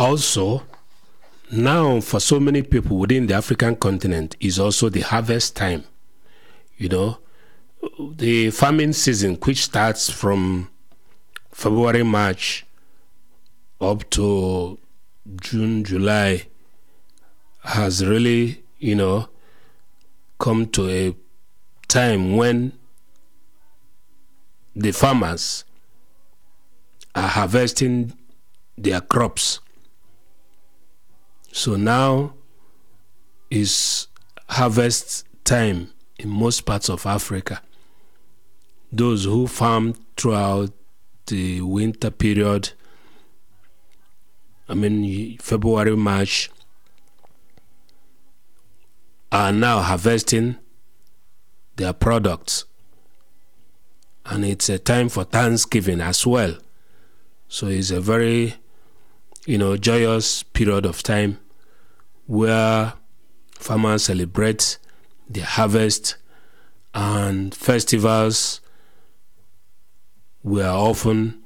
Also, now for so many people within the African continent is also the harvest time. You know, the farming season, which starts from February, March up to June, July, has really, come to a time when the farmers are harvesting their crops. So now is harvest time in most parts of Africa. Those who farm throughout the winter period, February, March, are now harvesting their products. And it's a time for Thanksgiving as well. So it's a very, joyous period of time where farmers celebrate their harvest, and festivals were often,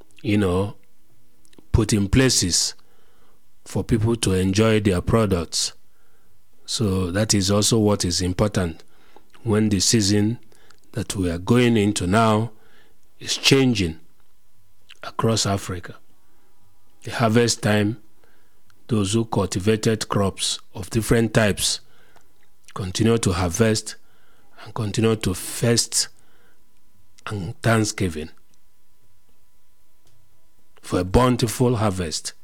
put in places for people to enjoy their products. So that is also what is important when the season that we are going into now is changing across Africa. The harvest time, those who cultivated crops of different types continue to harvest and continue to feast and Thanksgiving for a bountiful harvest